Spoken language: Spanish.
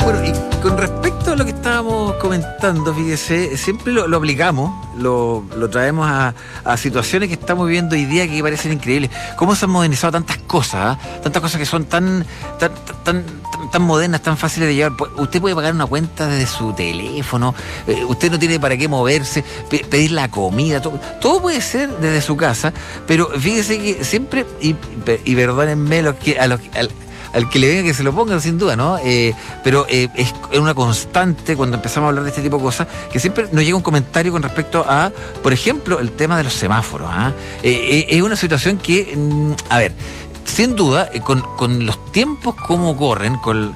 Bueno, y con respecto a lo que estábamos comentando, fíjese, siempre lo aplicamos, lo traemos a situaciones que estamos viviendo hoy día que parecen increíbles. ¿Cómo se han modernizado tantas cosas? Tantas cosas que son tan modernas, tan fáciles de llevar. Usted puede pagar una cuenta desde su teléfono, usted no tiene para qué moverse, pedir la comida, todo puede ser desde su casa, pero fíjese que siempre, y perdónenme al que le venga que se lo pongan sin duda, ¿no? Pero es una constante cuando empezamos a hablar de este tipo de cosas, que siempre nos llega un comentario con respecto a, por ejemplo, el tema de los semáforos. Es una situación que, a ver, sin duda, con los tiempos como corren, con